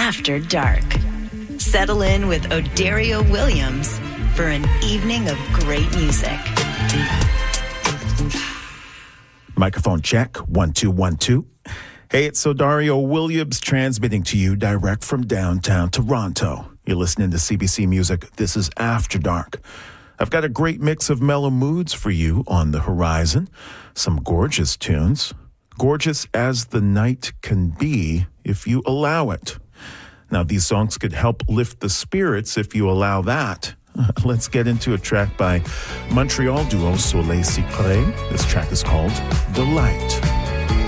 After Dark. Settle in with Odario Williams for an evening of great music. Microphone check, 1 2 1 2. Hey, it's Odario Williams transmitting to you direct from downtown Toronto. You're listening to CBC Music. This is After Dark. I've got a great mix of mellow moods for you on the horizon. Some gorgeous tunes. Gorgeous as the night can be if you allow it. Now, these songs could help lift the spirits if you allow that. Let's get into a track by Montreal duo Soleil Secret. This track is called Delight.